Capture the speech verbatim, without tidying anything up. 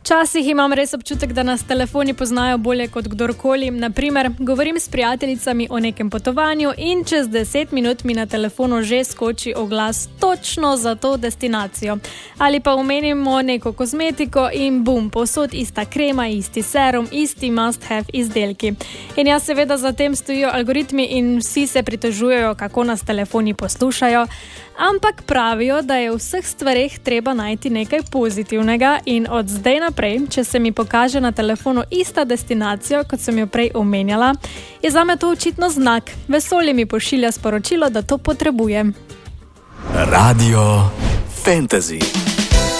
Včasih imam res občutek, da nas telefoni poznajo bolje kot kdorkoli. Naprimer, govorim s prijateljicami o nekem potovanju in čez deset minut mi na telefonu že skoči oglas točno za to destinacijo. Ali pa omenimo neko kozmetiko in bum, povsod ista krema, isti serum, isti must-have izdelki. In ja, seveda za tem stojijo algoritmi in vsi se pritožujejo, kako nas telefoni poslušajo. Ampak pravijo, da je v vseh stvareh treba najti nekaj pozitivnega in od zdaj naprej, če se mi pokaže na telefonu ista destinacija, kot sem jo prej omenjala, je zame to očitno znak. Vesolje mi pošilja sporočilo, da to potrebujem. Radio Fantasy.